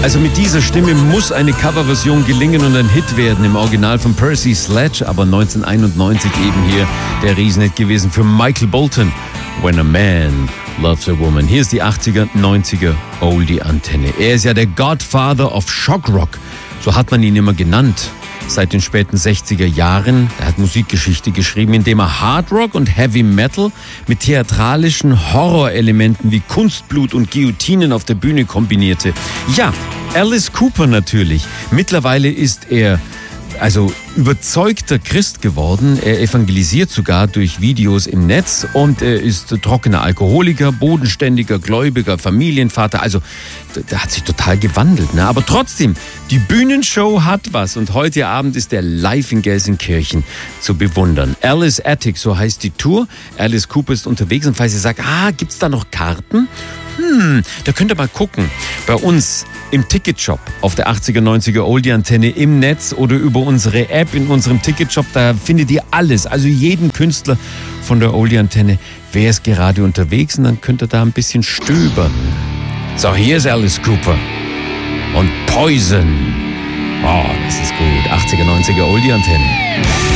Also mit dieser Stimme muss eine Coverversion gelingen und ein Hit werden. Im Original von Percy Sledge, aber 1991 eben hier der Riesenhit gewesen für Michael Bolton. When a Man Loves a Woman. Hier ist die 80er, 90er Oldie-Antenne. Er ist ja der Godfather of Shock Rock. So hat man ihn immer genannt. Seit den späten 60er Jahren. Er hat Musikgeschichte geschrieben, indem er Hard Rock und Heavy Metal mit theatralischen Horrorelementen wie Kunstblut und Guillotinen auf der Bühne kombinierte. Ja, Alice Cooper natürlich. Mittlerweile ist er überzeugter Christ geworden. Er evangelisiert sogar durch Videos im Netz und er ist trockener Alkoholiker, bodenständiger, gläubiger, Familienvater. Also der hat sich total gewandelt. Ne? Aber trotzdem, die Bühnenshow hat was und heute Abend ist er live in Gelsenkirchen zu bewundern. Alice Attic, so heißt die Tour. Alice Cooper ist unterwegs und falls ihr sagt, gibt's da noch Karten? Da könnt ihr mal gucken. Bei uns im Ticketshop auf der 80er, 90er Oldie-Antenne im Netz oder über unsere App in unserem Ticketshop. Da findet ihr alles, also jeden Künstler von der Oldie-Antenne. Wer ist gerade unterwegs? Und dann könnt ihr da ein bisschen stöbern. So, hier ist Alice Cooper und Poison. Oh, das ist gut. 80er, 90er Oldie-Antenne.